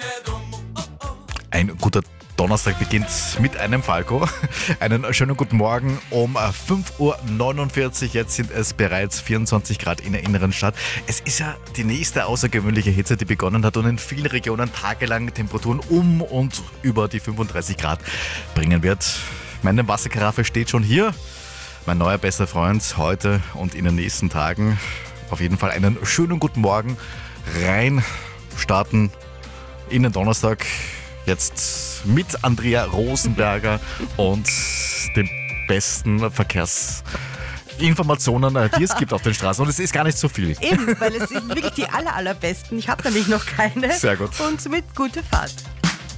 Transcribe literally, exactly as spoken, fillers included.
Ein guter Donnerstag beginnt mit einem Falco. Einen schönen guten Morgen um fünf Uhr neunundvierzig. Jetzt sind es bereits vierundzwanzig Grad in der inneren Stadt. Es ist ja die nächste außergewöhnliche Hitze, die begonnen hat und in vielen Regionen tagelang Temperaturen um und über die fünfunddreißig Grad bringen wird. Meine Wasserkaraffe steht schon hier. Mein neuer bester Freund heute und in den nächsten Tagen. Auf jeden Fall einen schönen guten Morgen. Rein starten in den Donnerstag. Jetzt mit Andrea Rosenberger und den besten Verkehrsinformationen, die es gibt auf den Straßen. Und es ist gar nicht so viel. Eben, weil es sind wirklich die aller, allerbesten. Ich habe nämlich noch keine. Sehr gut. Und somit gute Fahrt.